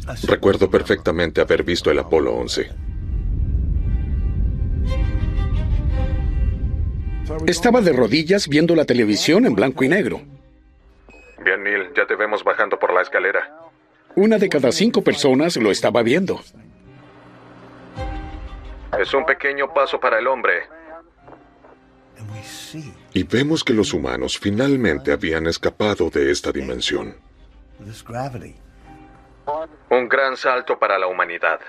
Recuerdo perfectamente haber visto el Apolo 11. Estaba de rodillas viendo la televisión en blanco y negro. Bien, Neil, ya te vemos bajando por la escalera. Una de cada 5 personas lo estaba viendo. Es un pequeño paso para el hombre. Y vemos que los humanos finalmente habían escapado de esta dimensión. Un gran salto para la humanidad.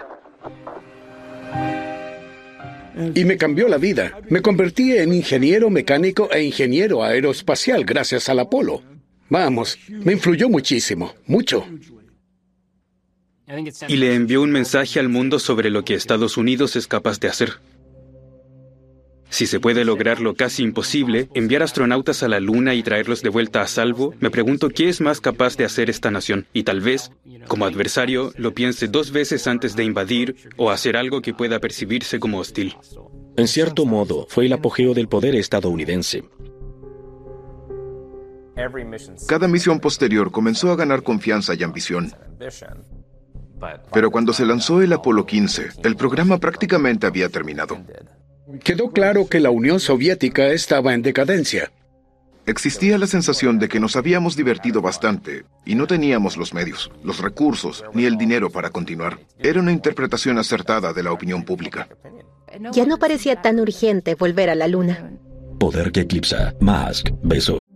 Y me cambió la vida. Me convertí en ingeniero mecánico e ingeniero aeroespacial gracias al Apolo. Vamos, me influyó muchísimo, mucho. Y le envió un mensaje al mundo sobre lo que Estados Unidos es capaz de hacer. Si se puede lograr lo casi imposible, enviar astronautas a la Luna y traerlos de vuelta a salvo, me pregunto qué es más capaz de hacer esta nación. Y tal vez, como adversario, lo piense 2 veces antes de invadir o hacer algo que pueda percibirse como hostil. En cierto modo, fue el apogeo del poder estadounidense. Cada misión posterior comenzó a ganar confianza y ambición. Pero cuando se lanzó el Apolo 15, el programa prácticamente había terminado. Quedó claro que la Unión Soviética estaba en decadencia. Existía la sensación de que nos habíamos divertido bastante y no teníamos los medios, los recursos ni el dinero para continuar. Era una interpretación acertada de la opinión pública. Ya no parecía tan urgente volver a la Luna. Poder que eclipsa. Musk, beso.